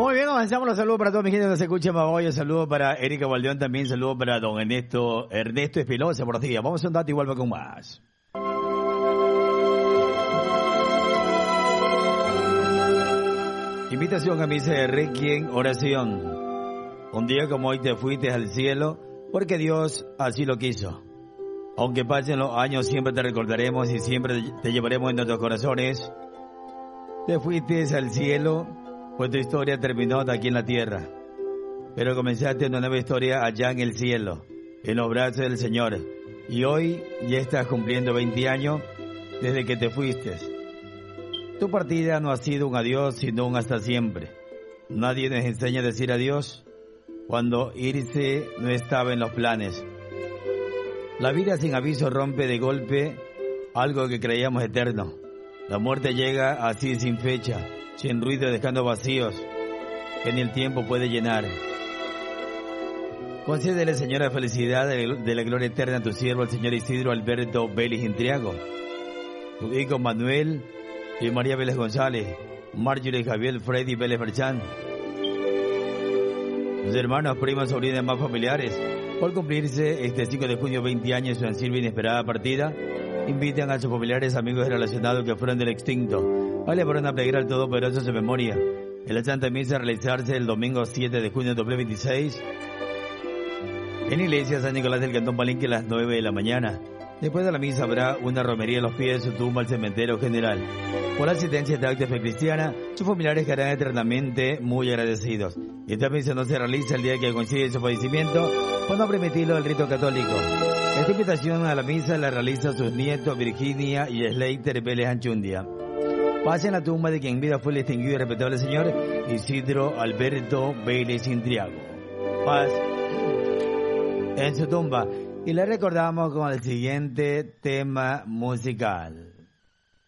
Muy bien, avanzamos. Los saludos para toda mi gente que nos escucha en Magoya. Saludos para Erika Valdeón también. Saludos para don Ernesto Espinosa. Buenos días. Vamos a un dato igual con más. Invitación a misa de Requiem, oración. Un día como hoy te fuiste al cielo porque Dios así lo quiso. Aunque pasen los años, siempre te recordaremos y siempre te llevaremos en nuestros corazones. Te fuiste al cielo, pues tu historia terminó aquí en la tierra. Pero comenzaste una nueva historia allá en el cielo, en los brazos del Señor. Y hoy ya estás cumpliendo 20 años desde que te fuiste. Tu partida no ha sido un adiós, sino un hasta siempre. Nadie nos enseña a decir adiós cuando irse no estaba en los planes. La vida sin aviso rompe de golpe algo que creíamos eterno. La muerte llega así sin fecha, sin ruido, dejando vacíos que ni el tiempo puede llenar. Concédele, Señora, felicidad de la gloria eterna a tu siervo, el Señor Isidro Alberto Vélez Intriago, tu hijo Manuel y María Vélez González, Marjorie Javier Freddy Vélez Berchán, sus hermanos, primos, sobrinos y más familiares. Por cumplirse este 5 de junio 20 años de su ansible e inesperada partida, invitan a sus familiares, amigos y relacionados que fueron del extinto a elevar una plegaria al Todopoderoso en su memoria. En la Santa Misa a realizarse el domingo 7 de junio de 2026 en la iglesia San Nicolás del Cantón Palenque a las 9 de la mañana. Después de la misa habrá una romería a los pies de su tumba al cementerio general. Por la asistencia de esta fe cristiana, sus familiares quedarán eternamente muy agradecidos. Esta misa no se realiza el día que coincide su fallecimiento, por no permitirlo el rito católico. Esta invitación a la misa la realizan sus nietos Virginia y Slater Vélez Anchundia. Paz en la tumba de quien en vida fue el distinguido y respetable señor Isidro Alberto Vélez Intriago. Paz en su tumba. Y le recordamos con el siguiente tema musical.